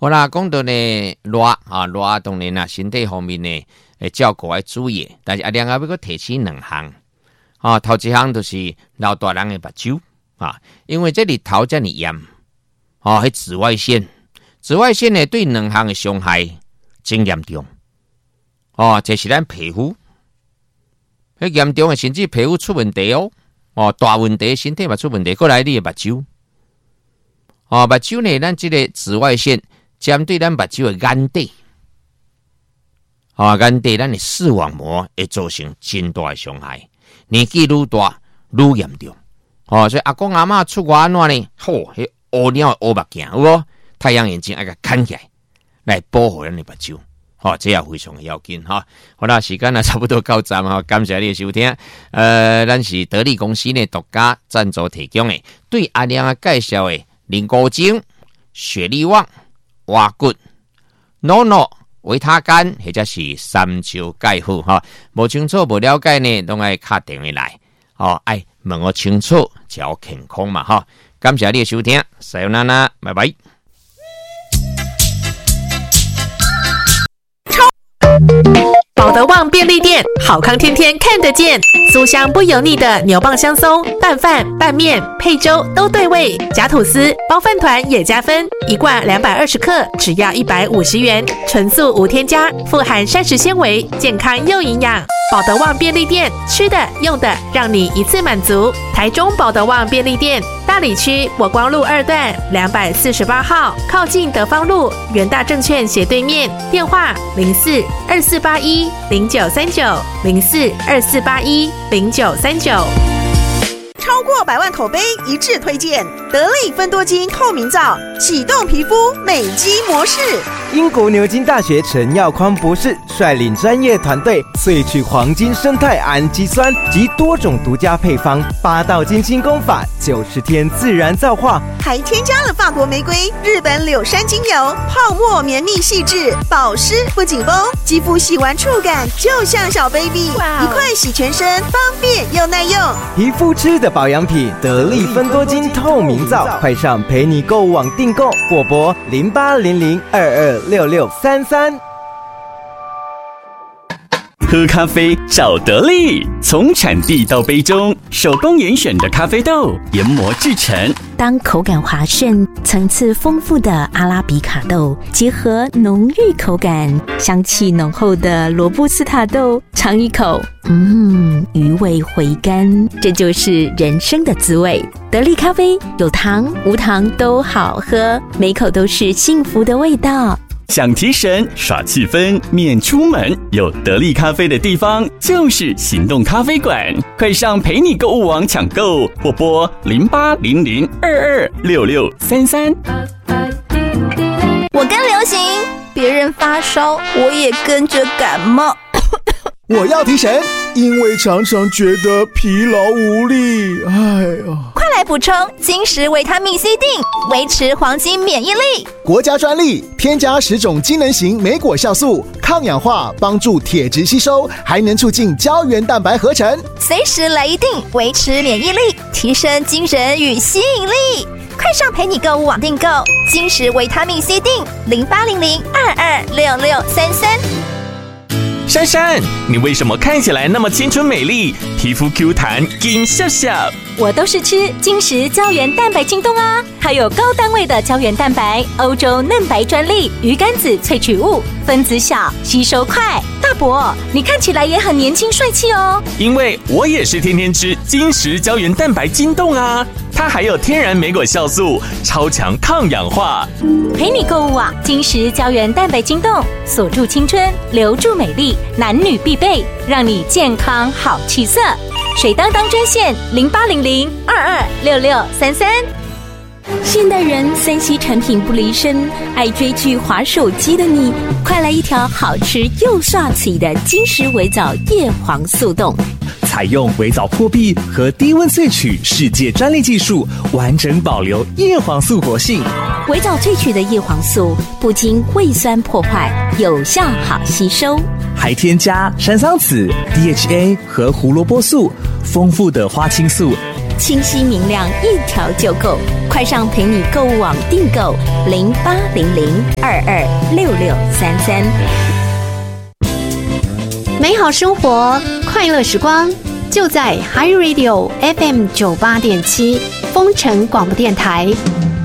好啦，讲到呢热当然啦，身体方面呢照顾要注意，但是另外要个提起2项头一项就是老大人的目睭因为这里头这么炎迄紫外线呢对2项的伤害真严重这是咱皮肤严重的，甚至皮肤出问题大问题，身体嘛出问题，过来你的目睭目睭呢，咱这个紫外线针对咱目睭的眼底眼底咱的视网膜会造成真大的伤害，年纪愈大愈严重所以阿公阿嬷出外安怎呢？迄乌鸟的乌目镜有无？太阳眼镜要甲看起来保护咱的目睭这也非常的要紧好啦，时间差不多到站感谢你的收听。咱是得力公司呢独家赞助提供的，对阿亮介绍的灵骨精、雪力旺、蛙骨、NONO、维他干或者是三焦钙护无清楚无了解呢，拢爱打电话来爱问我清楚才有健康嘛感谢你的收听，さよなら，拜拜。 保德旺便利店，好康天天看得见，酥香不油腻的牛蒡香松，拌饭、拌面、配粥都对味，夹吐司、包饭团也加分，一罐220克，只要150元，纯素无添加，富含膳食纤维，健康又营养。保德旺便利店，吃的用的让你一次满足。台中保德旺便利店，大里区国光路2段248号，靠近德芳路元大证券斜对面，电话04-2481-0939 04-2481-0939。 超过100万口碑一致推荐，得力芬多精透明皂，启动皮肤美肌模式。 英国牛津大学陈耀匡博士率领专业团队萃取黄金生态氨基酸及多种独家配方，8道精清功法，90天自然皂化， 还添加了法国玫瑰、日本柳杉精油，泡沫绵密细致，保湿不紧绷，肌肤洗完触感就像小 baby， 一块洗全身，方便又耐用。 皮肤吃的保养品，得力芬多精透明皂，快上陪你购物网订购或拨0800226633。 喝咖啡找得力，从产地到杯中，手工严选的咖啡豆研磨制成。 当口感滑顺、层次丰富的阿拉比卡豆结合浓郁口感、香气浓厚的罗布斯塔豆，尝一口，余味回甘，这就是人生的滋味。得力咖啡有糖无糖都好喝，每口都是幸福的味道。 想提神耍气氛免出门，有得力咖啡的地方就是行动咖啡馆，快上陪你购物网抢购或拨0800226633。 我跟流行，别人发烧我也跟着感冒。 我要提神，因为常常觉得疲劳无力。 快来补充金石维他命 C 锭，维持黄金免疫力。 国家专利，添加10种机能型莓果酵素，抗氧化，帮助铁质吸收，还能促进胶原蛋白合成。 随时来一锭，维持免疫力，提升精神与吸引力。快上陪你购物网订购金石维他命 C 锭，0800226633。 珊珊，你为什么看起来那么青春美丽，皮肤 Q 弹金笑笑？ 我都是吃金石胶原蛋白精冻啊，还有高单位的胶原蛋白，欧洲嫩白专利，鱼肝子萃取物，分子小，吸收快。大伯，你看起来也很年轻帅气哦。 因为我也是天天吃金石胶原蛋白精冻啊，它还有天然莓果酵素，超强抗氧化。 陪你购物网金石胶原蛋白精冻，锁住青春，留住美丽，男女必备，让你健康好气色。水当当专线0800226633。 现代人3C 产品不离身，爱追剧滑手机的你，快来一条好吃又刷嘴的金石微藻叶黄素冻， 采用微藻破壁和低温萃取世界专利技术，完整保留叶黄素活性。 微藻萃取的叶黄素不经胃酸破坏，有效好吸收， 还添加山桑子、DHA 和胡萝卜素，丰富的花青素清晰明亮，一条就够。快上陪你购物网订购0800226633。 美好生活，快乐时光，就在 Hi Radio FM 98.7风城广播电台。